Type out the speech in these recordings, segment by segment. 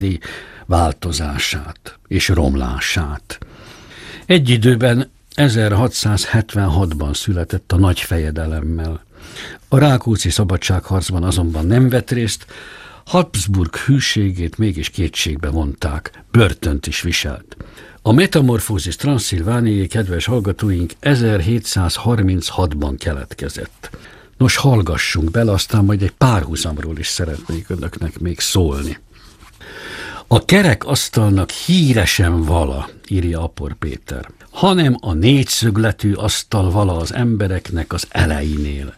változását és romlását. Egy időben 1676-ban született a nagy fejedelemmel. A Rákóczi szabadságharcban azonban nem vett részt, Habsburg hűségét mégis kétségbe vonták, börtönt is viselt. A Metamorfózis Transzilvániai, kedves hallgatóink, 1736-ban keletkezett. Nos, hallgassunk bele, aztán majd egy párhuzamról is szeretnék önöknek még szólni. A kerek asztalnak híresen vala, írja Apor Péter, hanem a négyszögletű asztal vala az embereknek az elejénél.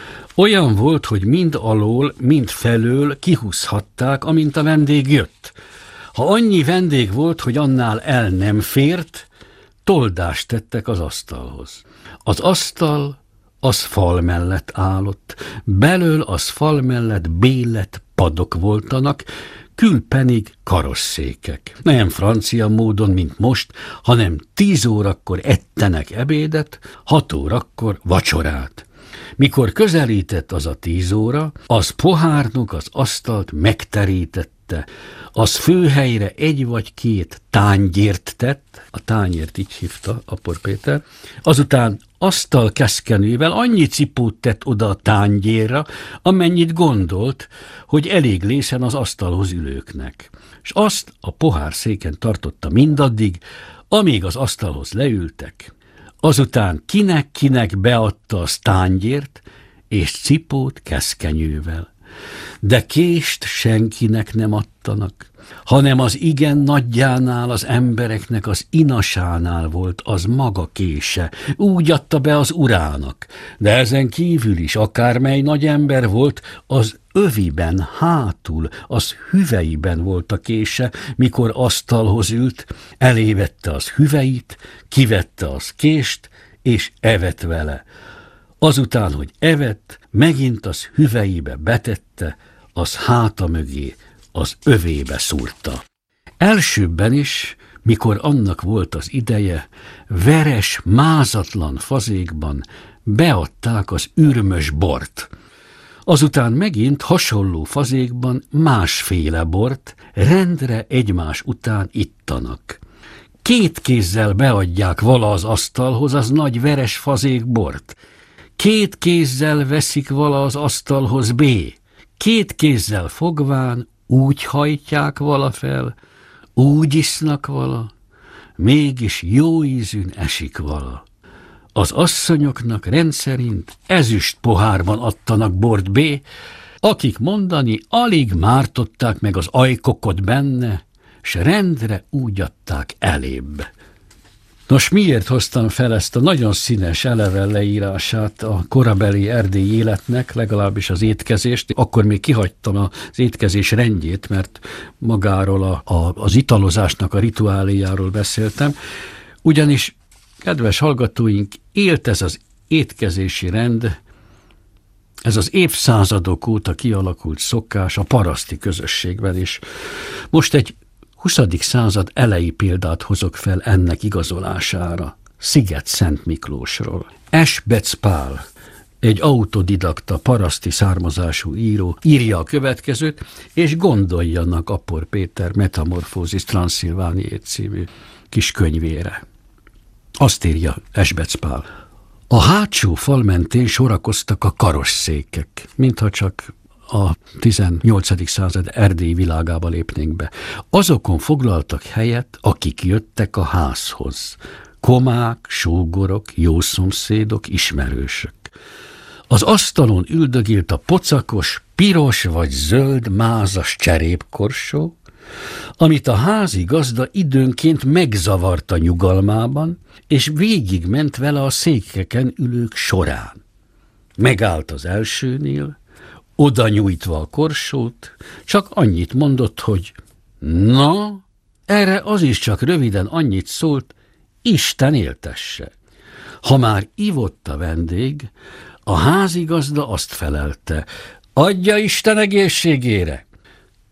Olyan volt, hogy mind alól, mind felől kihúzhatták, amint a vendég jött. Ha annyi vendég volt, hogy annál el nem fért, toldást tettek az asztalhoz. Az asztal az fal mellett állott, belől az fal mellett bélet padok voltanak, külpenig karosszékek. Nem francia módon, mint most, hanem 10 órakor ettenek ebédet, 6 órakor vacsorát. Mikor közelített az a 10 óra, az pohárnok az asztalt megterítette, az főhelyre 1 vagy 2 tányért tett, a tányért így hívta Apor Péter, azután asztalkeszkenővel annyi cipót tett oda a tányérra, amennyit gondolt, hogy elég lészen az asztalhoz ülőknek. És azt a pohárszéken tartotta mindaddig, amíg az asztalhoz leültek. Azután kinek-kinek beadta a tányért és cipót keszkenyővel. De kést senkinek nem adtanak, hanem az igen nagyjánál, az embereknek az inasánál volt az maga kése, úgy adta be az urának, de ezen kívül is akármely nagy ember volt, az öviben, hátul, az hüveiben volt a kése, mikor asztalhoz ült, elévette az hüveit, kivette az kést, és evett vele. Azután, hogy evett, megint az hüveibe betette, az háta mögé, az övébe szúrta. Elsőbben is, mikor annak volt az ideje, veres, mázatlan fazékban beadták az ürmös bort. Azután megint hasonló fazékban másféle bort, rendre egymás után ittanak. 2 kézzel beadják vala az asztalhoz az nagy veres fazék bort. 2 kézzel veszik vala az asztalhoz B. 2 kézzel fogván úgy hajtják vala fel, úgy isznak vala, mégis jó ízűn esik vala. Az asszonyoknak rendszerint ezüst pohárban adtanak bort B, akik mondani alig mártották meg az ajkokot benne, s rendre úgy adták elébb. Nos, miért hoztam fel ezt a nagyon színes eleven leírását a korabeli erdélyi életnek, legalábbis az étkezést? Akkor még kihagytam az étkezés rendjét, mert magáról az italozásnak a rituáléjáról beszéltem. Ugyanis, kedves hallgatóink, élt ez az étkezési rend, ez az évszázadok óta kialakult szokás a paraszti közösségben is. Most egy 20. század elejé példát hozok fel ennek igazolására. Sziget-Szent Miklósról. Esbec Pál, egy autodidakta paraszti származású író írja a következőt, és gondoljanak Apor Péter Metamorfózis Transzilvániai című kis könyvére. Azt írja Esbec Pál. A hátsó fal mentén sorakoztak a karosszékek, mintha csak a 18. század erdélyi világába lépnénk be. Azokon foglaltak helyet, akik jöttek a házhoz. Komák, sógorok, jószomszédok, ismerősök. Az asztalon üldögélt a pocakos, piros vagy zöld mázas cserépkorsó, amit a házi gazda időnként megzavarta nyugalmában, és végigment vele a székeken ülők során. Megállt az elsőnél, oda nyújtva a korsót, csak annyit mondott, hogy na, erre az is csak röviden annyit szólt, Isten éltesse. Ha már ivott a vendég, a házigazda azt felelte, adja Isten egészségére.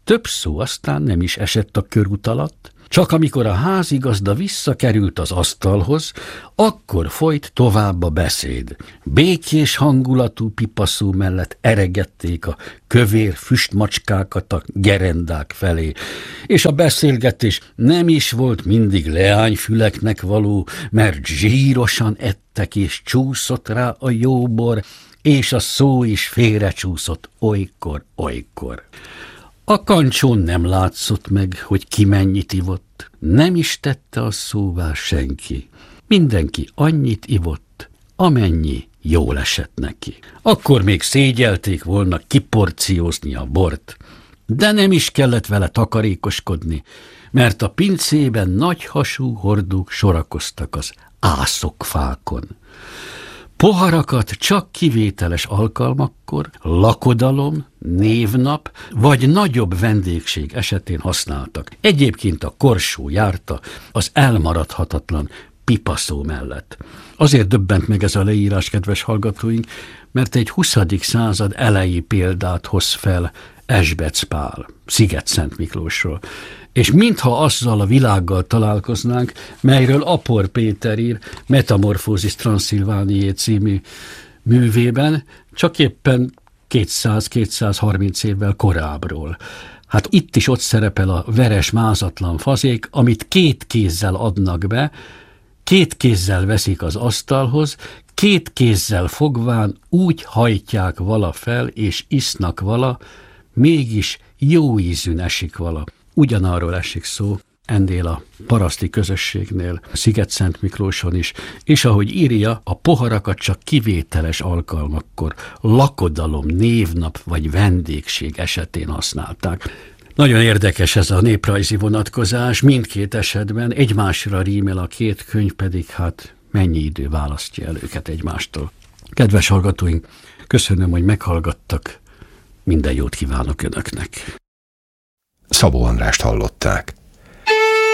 több szó aztán nem is esett a körút alatt, csak amikor a házigazda visszakerült az asztalhoz, akkor folyt tovább a beszéd. Békés hangulatú pipaszó mellett eregették a kövér füstmacskákat a gerendák felé, és a beszélgetés nem is volt mindig leányfüleknek való, mert zsírosan ettek, és csúszott rá a jóbor, és a szó is félrecsúszott olykor. A kancsón nem látszott meg, hogy ki mennyit ivott, nem is tette a szóvá senki. Mindenki annyit ivott, amennyi jól esett neki. Akkor még szégyelték volna kiporciózni a bort, de nem is kellett vele takarékoskodni, mert a pincében nagyhasú hordók sorakoztak az ászokfákon. Poharakat csak kivételes alkalmakkor, lakodalom, névnap vagy nagyobb vendégség esetén használtak. Egyébként a korsó járta az elmaradhatatlan pipaszó mellett. Azért döbbent meg ez a leírás, kedves hallgatóink, mert egy 20. század elejé példát hoz fel Esbec Pál, Sziget-Szent Miklósról. És mintha azzal a világgal találkoznánk, melyről Apor Péter ír Metamorphósis Transylvaniae című művében, csak éppen 200-230 évvel korábbról. Hát itt is ott szerepel a veres mázatlan fazék, amit 2 kézzel adnak be, 2 kézzel veszik az asztalhoz, 2 kézzel fogván úgy hajtják vala fel, és isznak vala, mégis jó ízűn esik vala. Ugyanarról esik szó ennél a paraszti közösségnél, Sziget-Szent Miklóson is, és ahogy írja, a poharakat csak kivételes alkalmakkor, lakodalom, névnap vagy vendégség esetén használták. Nagyon érdekes ez a néprajzi vonatkozás, mindkét esetben egymásra rímel a 2 könyv, pedig hát mennyi idő választja el őket egymástól. Kedves hallgatóink, köszönöm, hogy meghallgattak, minden jót kívánok Önöknek. Szabó Andrást hallották.